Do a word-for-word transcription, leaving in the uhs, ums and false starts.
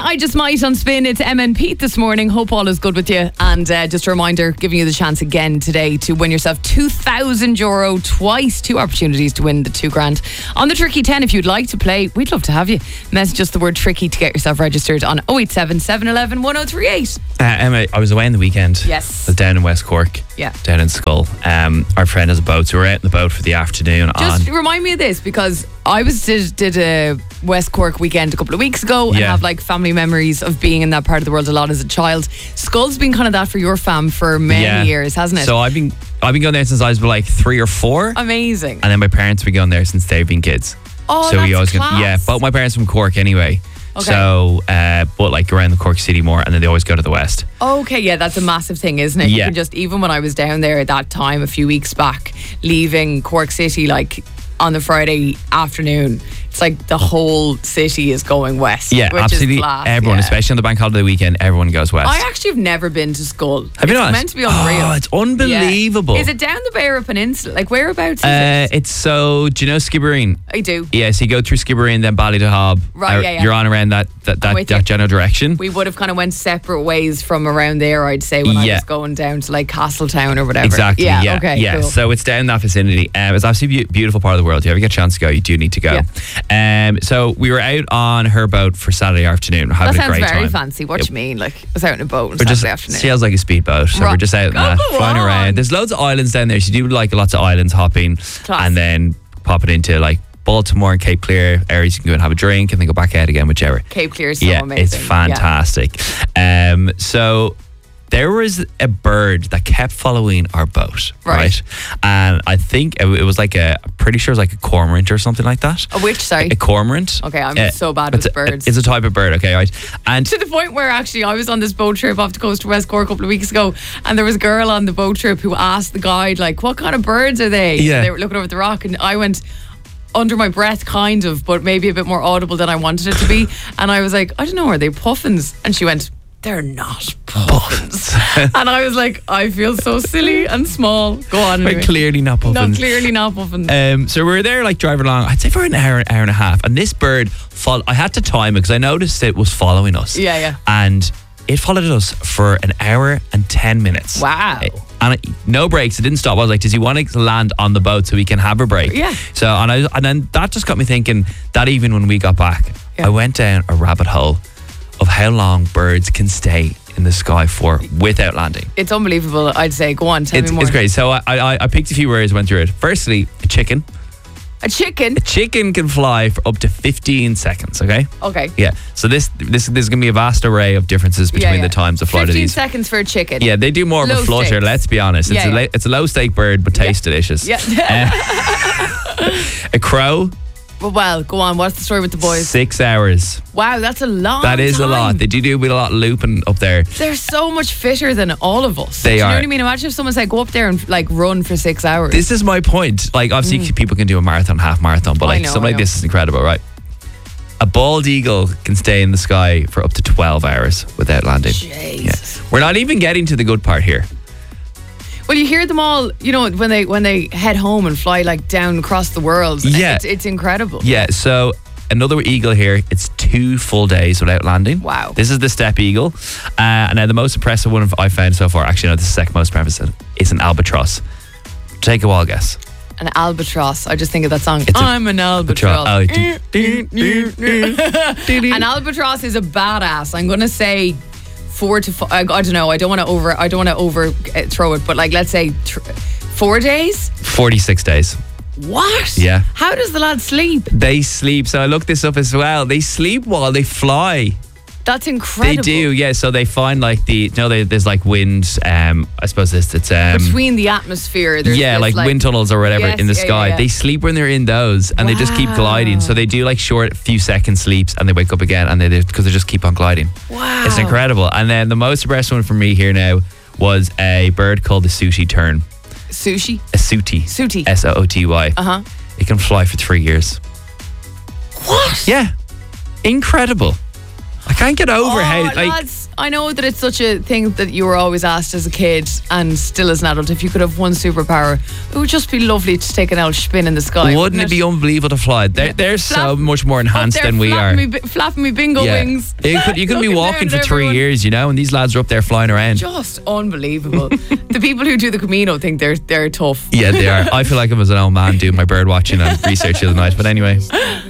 I Just Might on Spin. It's Emma and Pete this morning. Hope all is good with you. And uh, just a reminder, giving you the chance again today to win yourself two thousand euro twice. Two opportunities to win the two grand. On the Tricky ten, if you'd like to play, we'd love to have you. Message us the word Tricky to get yourself registered on oh eight seven, seven one one, one oh three eight. Uh, Emma, I was away in the weekend. Yes. I was down in West Cork. Yeah. Down in Skull. Um, our friend has a boat, so we're out in the boat for the afternoon. Just on. remind me of this, because I was did, did a West Cork weekend a couple of weeks ago and Yeah. have like family memories of being in that part of the world a lot as a child. Skull's been kind of that for your fam for many Yeah. years, hasn't it? So I've been I've been going there since I was like three or four. Amazing. And then my parents have been going there since they've been kids. Oh, so that's we always go, class. yeah, both my parents from Cork anyway. Okay. So, uh, but like around the Cork city more, and then they always go to the west. Okay, yeah, that's a massive thing, isn't it? You Yeah. can just, even when I was down there at that time a few weeks back, leaving Cork City like on the Friday afternoon, it's like the whole city is going west. Yeah, which absolutely. Is class, everyone, yeah. especially on the bank holiday weekend, everyone goes west. I actually have never been to Skull. Have you it's not? meant to be unreal. Oh, it's unbelievable. Yeah. Is it down the Beara Peninsula? Like whereabouts is Uh, it? it's so. Do you know Skibbereen? I do. Yeah, so you go through Skibbereen, then Ballydehob. Right, Uh, yeah, yeah. You're on around that that, I'm that, with that you. general direction. We would have kind of went separate ways from around there, I'd say, when I Yeah. was going down to like Castletown or whatever. Exactly. Yeah. Yeah. Okay. Yeah. Cool. So it's down in that vicinity. Um, it's absolutely a beautiful part of the world. If you ever get a chance to go, you do need to go. Um, so we were out on her boat for Saturday afternoon, that having a sounds great very time. fancy. What do you mean? Like, I was out in a boat on We're just Saturday afternoon. feels like a speedboat. So Right. we're just out in Oh, that, go flying on. around. There's loads of islands down there. So you do like lots of islands hopping, Class. and then pop it into like Baltimore and Cape Clear areas. You can go and have a drink, and then go back out again, whichever. Cape Clear is so yeah, amazing. it's fantastic. Um, so there was a bird that kept following our boat, Right. right? And I think it it was like a, I'm pretty sure it was like a cormorant or something like that. A which, sorry? A cormorant. Okay, I'm Uh, so bad it's with a- birds. It's a type of bird, okay, right? And To the point where actually I was on this boat trip off the coast of West Cork a couple of weeks ago, and there was a girl on the boat trip who asked the guide, like, what kind of birds are they? Yeah. And they were looking over at the rock, and I went under my breath, kind of, but maybe a bit more audible than I wanted it to be. And I was like, I don't know, are they puffins? And she went, they're not puffins. And I was like, I feel so silly and small. Go on. But Anyway. clearly not No, puffins. clearly not puffins. Um, so we were there like driving along, I'd say for an hour, hour and a half, and this bird, fol- I had to time it because I noticed it was following us. Yeah, yeah. And it followed us for an hour and ten minutes. Wow. It- and it, no breaks. It didn't stop. I was like, does he want to land on the boat so we can have a break? Yeah. So, and, I, and then that just got me thinking that even when we got back, Yeah. I went down a rabbit hole of how long birds can stay in the sky for without landing. It's unbelievable, I'd say. Go on, tell It's, me more. it's great. So I, I, I picked a few words, went through it. Firstly, a chicken. A chicken? A chicken can fly for up to fifteen seconds, okay? Okay. Yeah. So this this there's going to be a vast array of differences between Yeah, yeah. the times of flight of fifteen these. seconds for a chicken. Yeah, they do more of Low a flutter, stakes. let's be honest. It's, Yeah, a, yeah. la- it's a low stake bird, but tastes delicious. Yeah. Uh, a crow, Well, well, go on. What's the story with the boys? six hours. Wow, that's a long That is a time. lot. They do do a lot of looping up there. They're so much fitter than all of us. They do you are. know what I mean? Imagine if someone said, go up there and like run for six hours. This is my point. Like, obviously, people can do a marathon, half marathon, but Mm. I like know, something I like know. this is incredible, right? A bald eagle can stay in the sky for up to twelve hours without landing. Jesus. We're not even getting to the good part here. Well, you hear them all, you know, when they when they head home and fly like down across the world. Yeah. It's, it's incredible. Yeah, so another eagle here, it's two full days without landing. Wow. This is the steppe eagle. Uh, and now the most impressive one I found so far, actually, no, this is the second most impressive, is an albatross. Take a wild guess. An albatross. I just think of that song. It's a I'm an albatross. Oh, do- do- do- do- do- do. An albatross is a badass. I'm gonna say four to five. I, I don't know. I don't want to over. I don't want to over uh, throw it. But like, let's say tr- four days. forty-six days. What? Yeah. How does the lad sleep? They sleep. So I looked this up as well. They sleep while they fly. That's incredible. They do, yeah. So they find like the, you know, they, there's like wind. Um, I suppose this it's um, Between the atmosphere. There's yeah, this, like, wind tunnels or whatever Yes, in the yeah, sky. yeah, yeah. They sleep when they're in those, and they just keep gliding. So they do like short, few second sleeps, and they wake up again, and they because they just keep on gliding. Wow. It's incredible. And then the most impressive one for me here now was a bird called the sooty tern. Sushi. A sooty. Sooty. S O O T Y. Uh huh. It can fly for three years. What? Yeah, incredible. I can't get over Oh, how like lads, I know that it's such a thing that you were always asked as a kid and still as an adult, if you could have one superpower, it would just be lovely to take an old spin in the sky. Wouldn't, wouldn't it be unbelievable to fly? They're, they're Flap- so much more enhanced Up there than we are. flapping Me, flapping me bingo Yeah. wings. You could, you could be Looking walking down for at three everyone. years, you know, and these lads are up there flying around. Just unbelievable. The people who do the Camino think they're they're tough. Yeah, they are. I feel like I was an old man doing my bird watching and research the other night. But anyway.